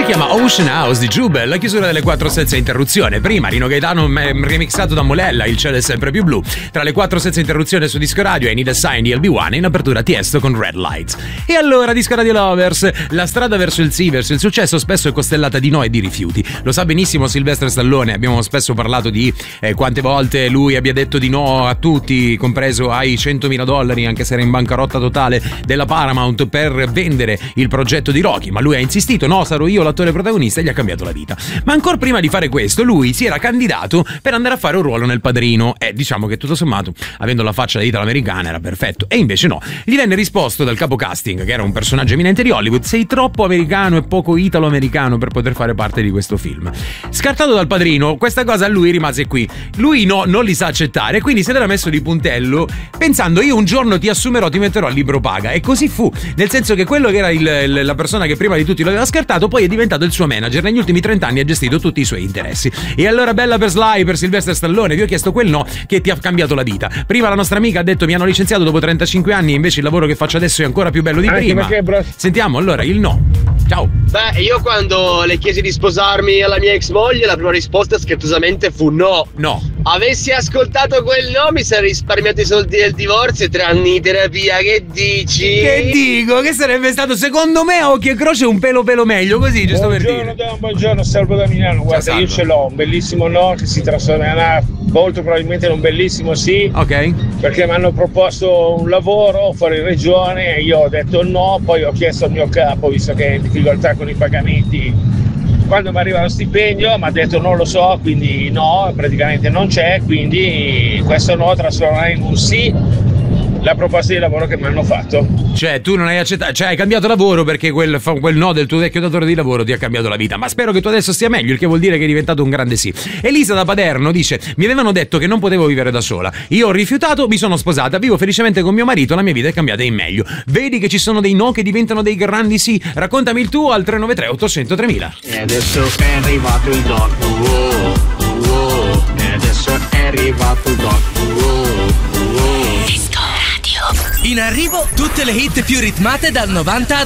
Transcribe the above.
chiama Ocean House di Jubel, la chiusura delle 4 senza interruzione. Prima Rino Gaetano remixato da Molella, Il cielo è sempre più blu. Tra le 4 senza interruzione su Disco Radio, I Need a Sign di LB1, in apertura Tiesto con Red Lights. E allora, Disco Radio Lovers, la strada verso il sì, verso il successo spesso è costellata di no e di rifiuti. Lo sa benissimo Silvestre Stallone, abbiamo spesso parlato di quante volte lui abbia detto di no a tutti, compreso ai $100.000, anche se era in bancarotta totale, della Paramount per vendere il progetto di Rocky, ma lui ha insistito: no, sarò io l'attore protagonista, e gli ha cambiato la vita. Ma ancora prima di fare questo, lui si era candidato per andare a fare un ruolo nel Padrino, e diciamo che tutto sommato, avendo la faccia da italo-americana, era perfetto. E invece no, gli venne risposto dal capo casting, che era un personaggio eminente di Hollywood: sei troppo americano e poco italo-americano per poter fare parte di questo film. Scartato dal Padrino, questa cosa a lui rimase qui. Lui no, non li sa accettare, quindi se l'era messo di puntello pensando: io un giorno ti assumerò, ti metterò al libro paga. E così fu, nel senso che quello che era la persona che prima di tutti lo aveva scartato poi è diventato il suo manager. Negli ultimi 30 anni ha gestito tutti i suoi interessi. E allora bella per Sly, per Silvestre Stallone, vi ho chiesto quel no che ti ha cambiato la vita. Prima la nostra amica ha detto: mi hanno licenziato dopo 35 anni, invece il lavoro che faccio adesso è ancora più bello di prima. Sentiamo allora il no. Ciao. Beh, io quando le chiesi di sposarmi alla mia ex moglie, la prima risposta scherzosamente fu no. No. Avessi ascoltato quel no, mi sarei risparmiato i soldi del divorzio e 3 anni di terapia. Che dici? Che dico? Che sarebbe stato, secondo me, a occhio e croce un pelo meglio, così, giusto per dire. Buongiorno, Salvo da Milano. Guarda, io ce l'ho un bellissimo no che si trasformerà molto probabilmente in un bellissimo sì. Ok. Perché mi hanno proposto un lavoro fuori regione e io ho detto no, poi ho chiesto al mio capo, visto che è in difficoltà con i pagamenti, quando mi arriva lo stipendio, mi ha detto non lo so, quindi no, praticamente non c'è, quindi questo no trasformerà in un sì la proposta di lavoro che mi hanno fatto. Cioè tu non hai accettato, cioè hai cambiato lavoro perché quel no del tuo vecchio datore di lavoro ti ha cambiato la vita, ma spero che tu adesso stia meglio, il che vuol dire che è diventato un grande sì. Elisa da Paderno dice: mi avevano detto che non potevo vivere da sola, io ho rifiutato, mi sono sposata, vivo felicemente con mio marito, la mia vita è cambiata in meglio. Vedi che ci sono dei no che diventano dei grandi sì. Raccontami il tuo al 393 800 3000. E adesso è arrivato il doc, e adesso è arrivato il doc. In arrivo tutte le hit più ritmate dal 90 ad